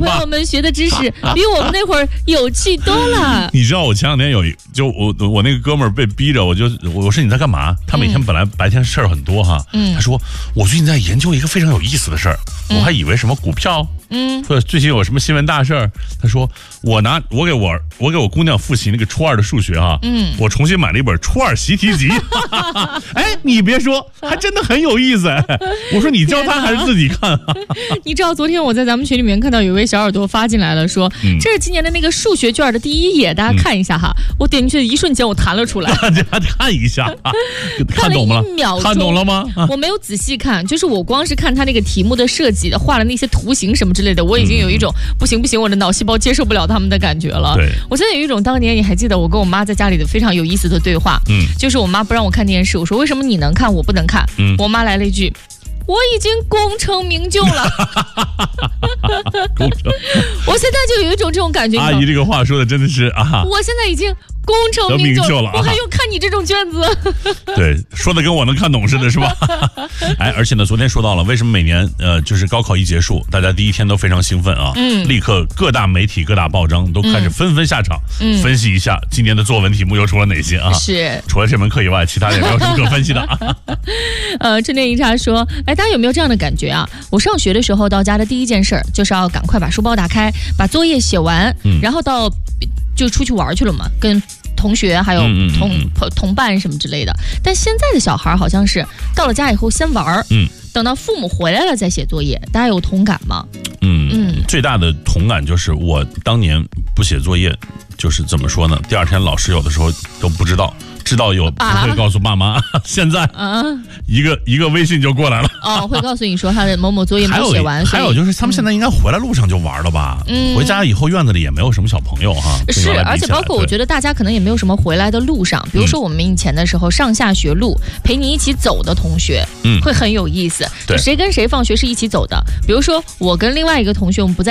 朋友们学的知识比我们那会儿有趣多了。 你知道我前2天我那个哥们儿被逼着，我说你在干嘛？他每天本来白天事儿很多哈，他说我最近在研究一个非常有意思的事儿，我还以为什么股票，说最近有什么新闻大事儿。他说我给我姑娘复习那个初2的数学哈，我重新买了一本初2习题集，哎，你别说，还真的很有意思。我说你教他还是自己看？ 你知道昨天我在咱们群里面看到有一位小耳朵发进来了，说这是今年的那个数学卷的第1页，大家看一下哈。我点进去的一瞬间，我弹了出来。 大家看一下，看懂了？看懂了吗？ 我没有仔细看，就是我光是看他那个题目的设计，画了那些图形什么之类的，我已经有一种不行，我的脑细胞接受不了他们的感觉了。 对， 我现在有一种当年你还记得我跟我妈在家里的非常有意思的对话，就是我妈不让我看电视，我说为什么你能看我不能看？我妈来了一句。我已经功成名就了，我现在就有一种这种感觉。 阿姨这个话说的真的是啊， 我现在已经功成名就了，我还用看你这种卷子？ 对，说的跟我能看懂似的，是吧？哎，而且呢，昨天说到了为什么每年就是高考一结束，大家第一天都非常兴奋啊，立刻各大媒体、各大报章都开始纷纷下场，分析一下今年的作文题目又出了哪些啊？ 是， 除了这门课以外，其他也没有什么可分析的啊。 春天一茶说，哎，大家有没有这样的感觉啊？我上学的时候到家的第一件事就是要赶快把书包打开，把作业写完，然后就出去玩去了嘛，跟同学还有同伴什么之类的。但现在的小孩好像是到了家以后先玩，等到父母回来了再写作业。大家有同感吗？ 最大的同感就是我当年不写作业，就是怎么说呢？第2天老师有的时候都不知道。知道有不会告诉爸妈，现在一个微信就过来了。 会告诉你说他的某某作业没写完。 还有就是他们现在应该回来路上就玩了吧？回家以后院子里也没有什么小朋友哈。 是，而且包括我觉得大家可能也没有什么回来的路上，比如说我们以前的时候上下学路陪你一起走的同学，会很有意思。就谁跟谁放学是一起走的，比如说我跟另外一个同学，我们不在